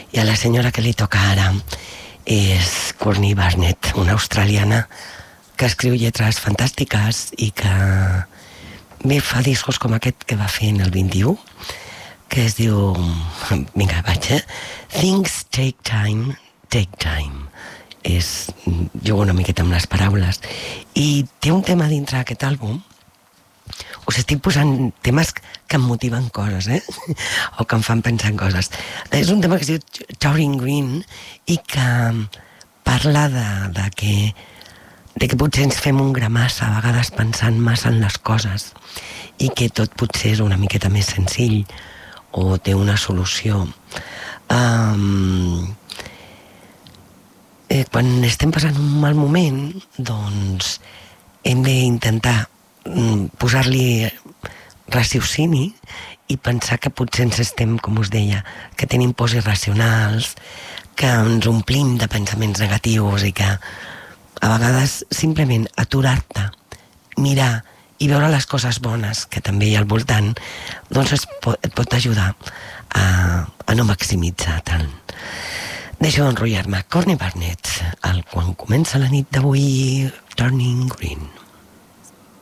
I a la senyora que li toca ara és Courtney Barnett, una australiana que escriu lletres fantàstiques i que bé fa discos com aquest que va fer en el 21, que es diu, vinga, vaig, Things Take Time, Take Time. Jugo una miqueta amb les paraules. I té un tema dintre d'aquest àlbum. Us estic posant temes que em motiven coses, o que em fan pensar en coses. És un tema que es diu Taurin Green i que parla de que potser ens fem un gra massa, a vegades pensant massa en les coses, i que tot potser és una miqueta més senzill o té una solució. Quan estem passant un mal moment, doncs hem d'intentar posar-li raciocini i pensar que potser ens estem, com us deia, que tenim pors irracionals, que ens omplim de pensaments negatius i que a vegades simplement aturar-te, mirar i veure les coses bones que també hi ha al voltant, doncs et pot ajudar a no maximitzar tant. Deixo d'enrotllar-me. Courtney Barnett, quan comença la nit d'avui, Turning Green.